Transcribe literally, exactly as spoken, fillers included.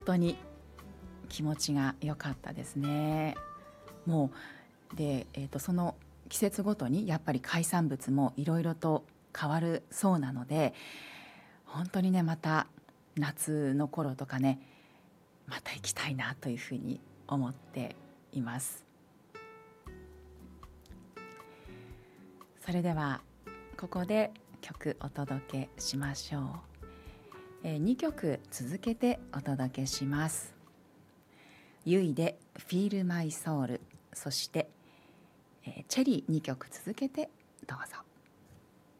当に気持ちが良かったですね。もうで、えーと、その季節ごとにやっぱり海産物もいろいろと変わるそうなので、本当にね、また夏の頃とかね、また行きたいなというふうに思っています。それではここで曲お届けしましょう。えー、にきょく続けてお届けします。ユイで Feel My Soul、 そして、えー、チェリーにきょく続けてどうぞ。